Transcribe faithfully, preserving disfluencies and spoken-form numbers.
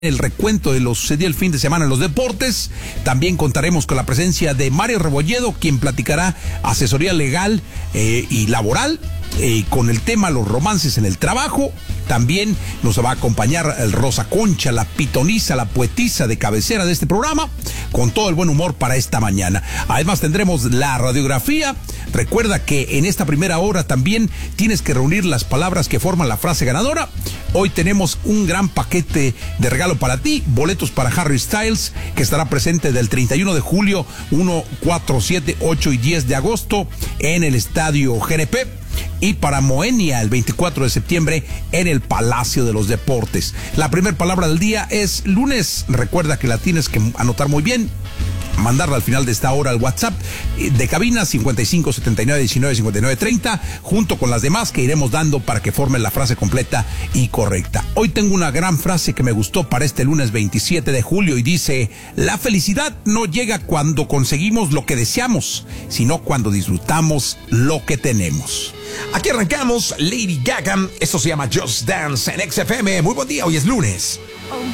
el recuento de lo sucedido el fin de semana en los deportes. También contaremos con la presencia de Mario Rebolledo, quien platicará asesoría legal eh, y laboral eh, con el tema los romances en el trabajo. También nos va a acompañar el Rosa Concha, la pitoniza, la poetisa de cabecera de este programa, con todo el buen humor para esta mañana. Además tendremos la radiografía. Recuerda que en esta primera hora también tienes que reunir las palabras que forman la frase ganadora. Hoy tenemos un gran paquete de regalo para ti, boletos para Harry Styles, que estará presente del treinta y uno de julio, uno, cuatro, siete, ocho y diez de agosto en el Estadio G N P. Y para Moenia el veinticuatro de septiembre en el Palacio de los Deportes. La primera palabra del día es lunes. Recuerda que la tienes que anotar muy bien, mandarla al final de esta hora al WhatsApp de cabina cincuenta y cinco, setenta y nueve, diecinueve, cincuenta y nueve, treinta, junto con las demás que iremos dando para que formen la frase completa y correcta. Hoy tengo una gran frase que me gustó para este lunes veintisiete de julio y dice: la felicidad no llega cuando conseguimos lo que deseamos, sino cuando disfrutamos lo que tenemos. Aquí arrancamos Lady Gaga, esto se llama Just Dance en X F M. Muy buen día, hoy es lunes.